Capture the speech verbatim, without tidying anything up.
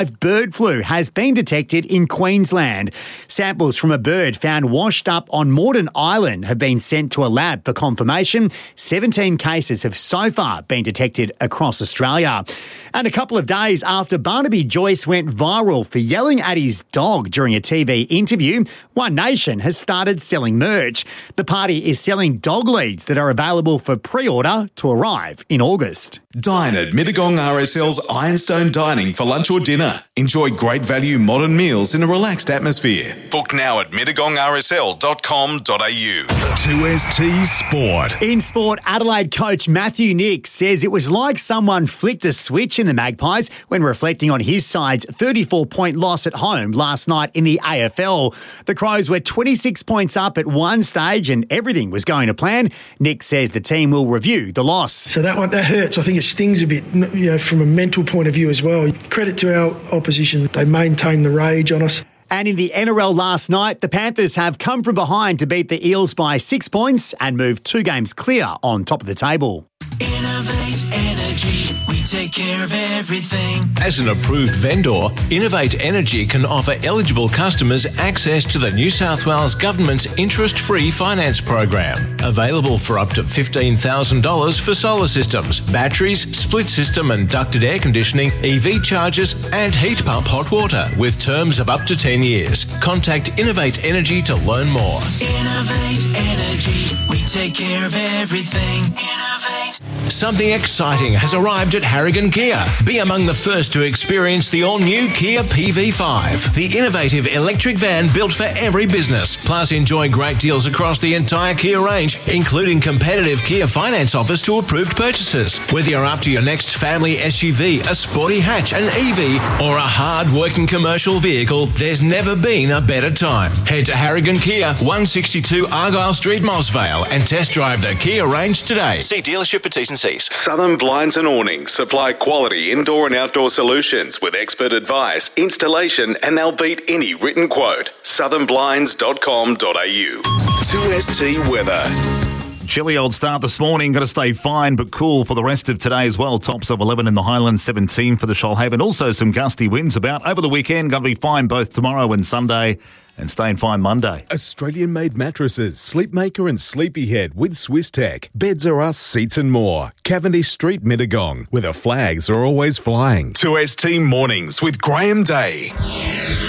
Bird flu has been detected in Queensland. Samples from a bird found washed up on Morden Island have been sent to a lab for confirmation. seventeen cases have so far been detected across Australia. And a couple of days after Barnaby Joyce went viral for yelling at his dog during a T V interview, One Nation has started selling merch. The party is selling dog leads that are available for pre-order to arrive in August. Dine at Mittagong R S L's Ironstone Dining for lunch or dinner. Enjoy great value modern meals in a relaxed atmosphere. Book now at mittagong r s l dot com dot a u. two S T Sport. In sport, Adelaide coach Matthew Nick says it was like someone flicked a switch in the Magpies when reflecting on his side's thirty-four point loss at home last night in the A F L. The Crows were twenty-six points up at one stage and everything was going to plan. Nick says the team will review the loss. So that one, that hurts. I think it stings a bit, you know, from a mental point of view as well. Credit to our opposition. They maintained the rage on us. And in the N R L last night, the Panthers have come from behind to beat the Eels by six points and move two games clear on top of the table. Innovate Energy, we take care of everything. As an approved vendor, Innovate Energy can offer eligible customers access to the New South Wales Government's interest-free finance program. Available for up to fifteen thousand dollars for solar systems, batteries, split system and ducted air conditioning, E V chargers and heat pump hot water with terms of up to ten years. Contact Innovate Energy to learn more. Innovate Energy, we take care of everything. Innovate. Something exciting has arrived at Harrigan Kia. Be among the first to experience the all-new Kia P V five, the innovative electric van built for every business. Plus, enjoy great deals across the entire Kia range, including competitive Kia finance offers to approved purchases. Whether you're after your next family S U V, a sporty hatch, an E V, or a hard-working commercial vehicle, there's never been a better time. Head to Harrigan Kia, one sixty-two Argyle Street, Mossvale, and test drive the Kia range today. See dealership for T's and C's. Southern Blinds and Awnings supply quality indoor and outdoor solutions with expert advice, installation, and they'll beat any written quote. southern blinds dot com dot a u. two S T weather. Chilly old start this morning. Got to stay fine but cool for the rest of today as well. Tops of eleven in the Highlands, seventeen for the Shoalhaven. Also some gusty winds about over the weekend. Going to be fine both tomorrow and Sunday. And staying fine Monday. Australian-made mattresses, Sleepmaker and Sleepyhead with Swiss Tech. Beds are us, seats and more. Cavendish Street, Mittagong, where the flags are always flying. two S T Mornings with Graham Day.